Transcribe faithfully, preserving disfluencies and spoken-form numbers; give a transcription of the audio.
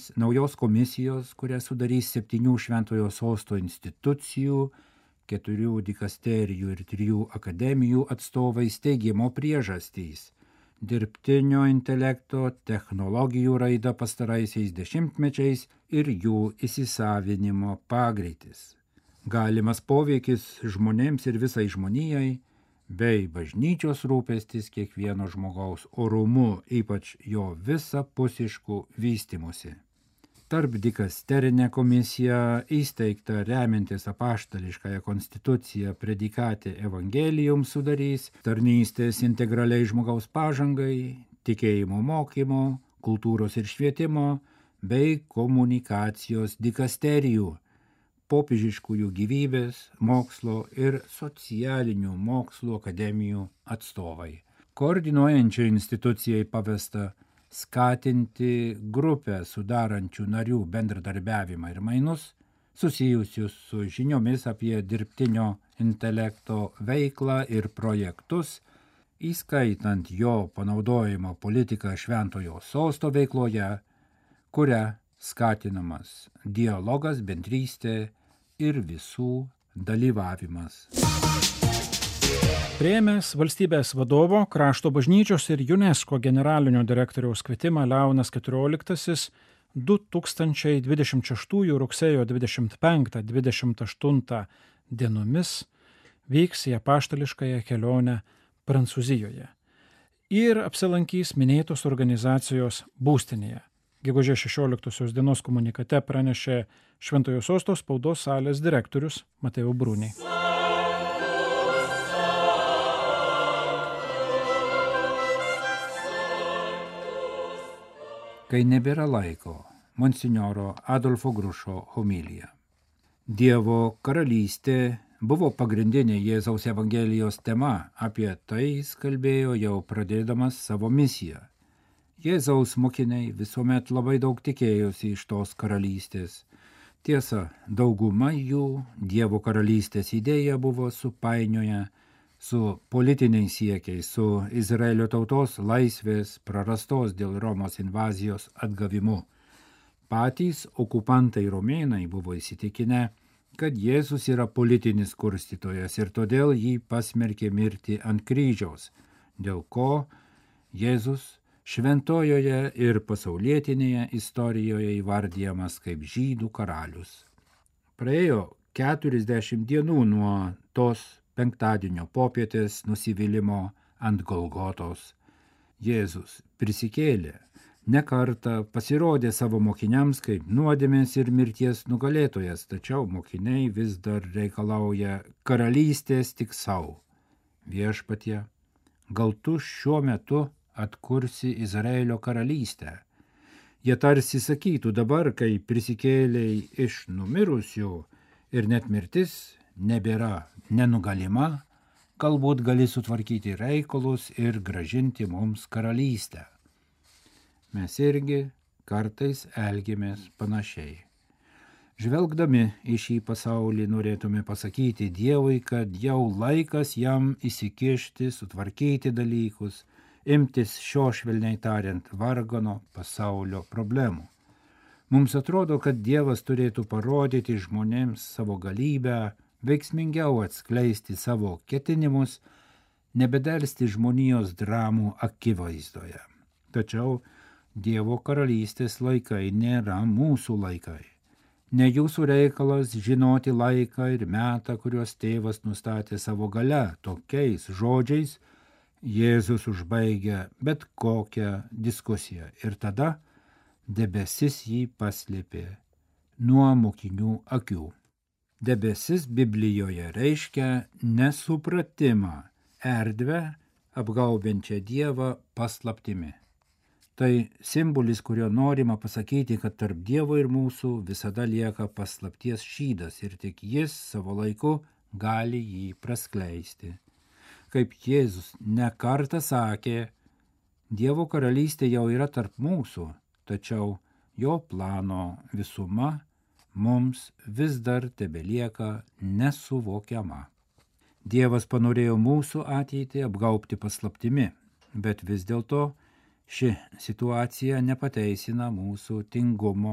imamės naujos komisijos, kurią sudarys septynių Šventojo Sosto institucijų, keturių dikasterijų ir trijų akademijų atstovai steigimo priežastys. Dirbtinio intelekto technologijų raida pastaraisiais dešimtmečiais ir jų įsisavinimo pagreitis. Galimas poveikis žmonėms ir visai žmonijai, bei bažnyčios rūpestis kiekvieno žmogaus orumu, ypač jo visapusiškų vystimusi. Tarp dikasterinė komisija įsteigta remiantis apaštališkąją konstituciją predikatė evangelijum sudarys tarnystės integraliai žmogaus pažangai, tikėjimo mokymo, kultūros ir švietimo bei komunikacijos dikasterijų, popiežiškųjų gyvybės, mokslo ir socialinių mokslų akademijų atstovai. Koordinuojančiai institucijai pavesta skatinti grupę sudarančių narių bendradarbiavimą ir mainus, susijusius su žiniomis apie dirbtinio intelekto veiklą ir projektus, įskaitant jo panaudojimo politiką Šventojo Sosto veikloje, kuria skatinamas dialogas, bendrystė ir visų dalyvavimas. Priėmęs valstybės vadovo, Krašto bažnyčios ir UNESCO generalinio direktoriaus kvietimą Leonas keturioliktasis du tūkstančiai dvidešimt šeštųjų rugsėjo dvidešimt penktą dvidešimt aštuntą dienomis vyks į apaštališkąją kelionę Prancūzijoje ir apsilankys minėtos organizacijos būstinėje. Gegužės šešioliktosios dienos komunikate pranešė Šventojo Sosto spaudos salės direktorius Mateo Bruni. Kai nebėra laiko, monsinjoro Adolfo Grušo homilija. Dievo karalystė buvo pagrindinė Jėzaus Evangelijos tema, apie tai jis kalbėjo jau pradėdamas savo misiją. Jėzaus mokiniai visuomet labai daug tikėjosi iš tos karalystės. Tiesa, dauguma jų Dievo karalystės idėja buvo supainioję su politiniais siekiais, su Izraelio tautos laisvės prarastos dėl Romos invazijos atgavimu. Patys okupantai romėnai buvo įsitikinę, kad Jėzus yra politinis kurstytojas ir todėl jį pasmerkė mirti ant kryžiaus, dėl ko Jėzus šventojoje ir pasaulietinėje istorijoje įvardijamas kaip žydų karalius. Praėjo keturiasdešimt dienų nuo tos penktadienio popietės nusivylimo ant Golgotos. Jėzus prisikėlė, ne kartą pasirodė savo mokiniams kaip nuodėmės ir mirties nugalėtojas, tačiau mokiniai vis dar reikalauja karalystės tik savo. Viešpatie, gal tu šiuo metu atkursi Izraelio karalystę? Jie tarsi sakytų dabar, kai prisikėlei iš numirusių ir net mirtis nebėra nenugalima, galbūt gali sutvarkyti reikalus ir grąžinti mums karalystę. Mes irgi kartais elgiamės panašiai. Žvelgdami į šį pasaulį norėtume pasakyti Dievui, kad jau laikas jam įsikišti, sutvarkyti dalykus, imtis šio švelniai tariant vargano pasaulio problemų. Mums atrodo, kad Dievas turėtų parodyti žmonėms savo galybę, veiksmingiau atskleisti savo ketinimus, nebedelsti žmonijos dramų akivaizdoje. Tačiau Dievo karalystės laikai nėra mūsų laikai. Ne jūsų reikalas žinoti laiką ir metą, kuriuos tėvas nustatė savo gale. Tokiais žodžiais Jėzus užbaigia bet kokią diskusiją ir tada debesis jį paslėpė nuo mokinių akių. Debesis Biblijoje reiškia nesupratimą, erdvę apgaubiančią Dievą paslaptimi. Tai simbolis, kurio norima pasakyti, kad tarp Dievo ir mūsų visada lieka paslapties šydas ir tik jis savo laiku gali jį praskleisti. Kaip Jėzus ne kartą sakė, Dievo karalystė jau yra tarp mūsų, tačiau jo plano visuma mums vis dar tebelieka nesuvokiama. Dievas panorėjo mūsų ateitį apgaubti paslaptimi, bet vis dėlto ši situacija nepateisina mūsų tingumo